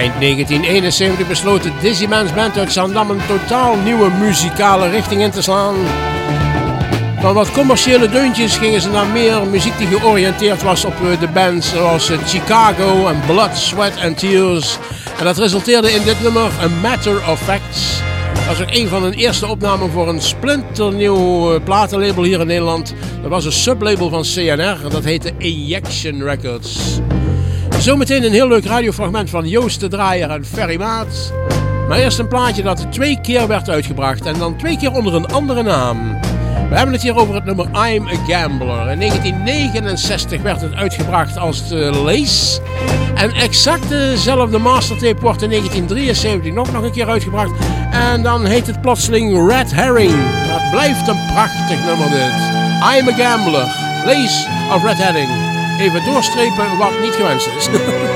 Eind 1971 besloot de Dizzyman's Band uit Zaandam een totaal nieuwe muzikale richting in te slaan. Van wat commerciële deuntjes gingen ze naar meer muziek die georiënteerd was op de bands zoals Chicago en Blood, Sweat and Tears. En dat resulteerde in dit nummer, A Matter of Facts. Dat was ook een van hun eerste opnamen voor een splinternieuw platenlabel hier in Nederland. Dat was een sublabel van CNR, dat heette Injection Records. Zometeen een heel leuk radiofragment van Joost de Draaier en Ferry Maat. Maar eerst een plaatje dat 2 keer werd uitgebracht en dan 2 keer onder een andere naam. We hebben het hier over het nummer I'm a Gambler. In 1969 werd het uitgebracht als Lace. En exact dezelfde mastertape wordt in 1973 nog een keer uitgebracht. En dan heet het plotseling Red Herring. Dat blijft een prachtig nummer dit. I'm a Gambler. Lace of Red Herring. Even doorstrepen wat niet gewenst is.